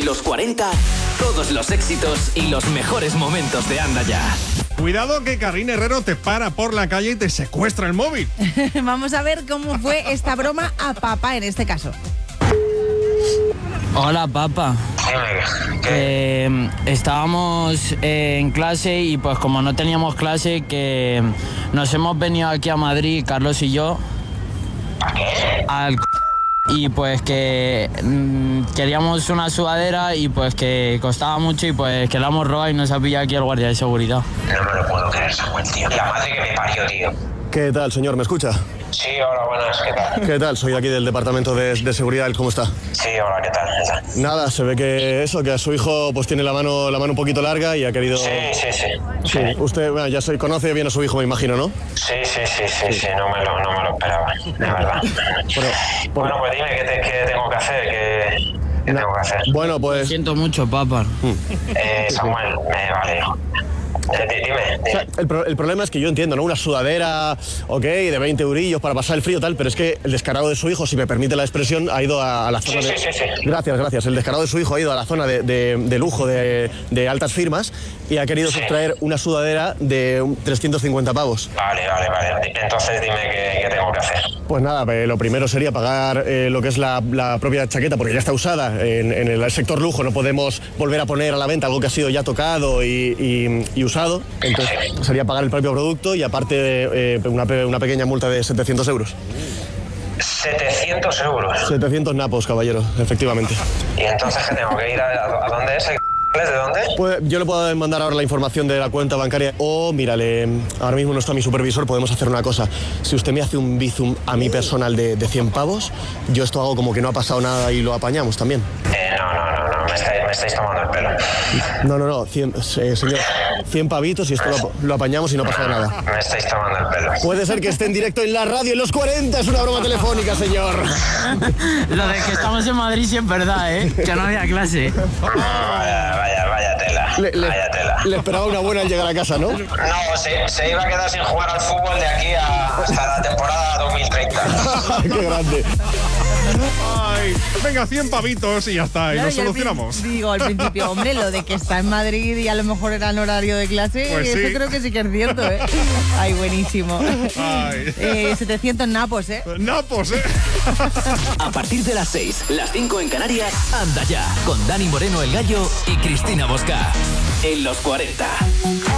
Los 40, todos los éxitos y los mejores momentos de Anda Ya. Cuidado que Carlín Herrero te para por la calle y te secuestra el móvil. Vamos a ver cómo fue esta broma a papá en este caso. Hola, papá. Estábamos en clase y pues como no teníamos clase, que nos hemos venido aquí a Madrid, Carlos y yo, y pues que queríamos una sudadera y pues que costaba mucho y pues que la hemos robado y nos ha pillado aquí el guardia de seguridad. No me lo puedo creer, Samuel, tío. La madre que me parió, tío. ¿Qué tal, señor? ¿Me escucha? Sí, hola, buenas, ¿qué tal? ¿Qué tal? Soy aquí del departamento de seguridad. ¿Cómo está? Sí, hola, ¿qué tal? Nada, se ve que a su hijo pues tiene la mano un poquito larga y ha querido... Sí. Usted, bueno, ya conoce bien a su hijo, me imagino, ¿no? Sí, no me lo esperaba, de verdad. Bueno, pues dime, ¿qué tengo que hacer? ¿Qué tengo que hacer? Bueno, pues... Lo siento mucho, papá. Samuel, vale, hijo. Dime. O sea, el problema es que yo entiendo, ¿no? Una sudadera, ok, de 20 eurillos para pasar el frío, tal, pero es que el descarado de su hijo, si me permite la expresión, ha ido a la zona Sí. Gracias. El descarado de su hijo ha ido a la zona de lujo, de altas firmas, y ha querido sustraer una sudadera de 350 pavos. Vale. Entonces dime qué tengo que hacer. Pues nada, lo primero sería pagar lo que es la propia chaqueta, porque ya está usada. En el sector lujo no podemos volver a poner a la venta algo que ha sido ya tocado y usado. Entonces sería pagar el propio producto y aparte una pequeña multa de 700 euros. 700 euros. 700 napos, caballero, efectivamente. ¿Y entonces qué tengo que ir a dónde es? ¿De dónde? Pues yo le puedo mandar ahora la información de la cuenta bancaria o, mírale, ahora mismo no está mi supervisor, podemos hacer una cosa. Si usted me hace un bizum a mi personal de 100 pavos, yo esto hago como que no ha pasado nada y lo apañamos también. No, me estáis tomando el pelo. No, 100, señor, 100 pavitos y esto lo apañamos y no pasa nada. Me estáis tomando el pelo. Puede ser que esté en directo en la radio en los 40, es una broma telefónica, señor. Lo de que estamos en Madrid sí es verdad, que no había clase. Vaya tela. Vaya tela. Le esperaba una buena al llegar a casa, ¿no? No, se iba a quedar sin jugar al fútbol de aquí hasta la temporada 2030. ¡Qué grande! Ay, venga, 100 pavitos y ya está, y lo solucionamos. Digo, al principio, hombre, lo de que está en Madrid y a lo mejor era en horario de clase, pues sí. Eso creo que sí que es cierto, ¿eh? Ay, buenísimo. Ay. 700 napos, ¿eh? Napos, ¿eh? A partir de las 6, las 5 en Canarias, Anda Ya, con Dani Moreno el Gallo y Cristina Bosca. En Los 40.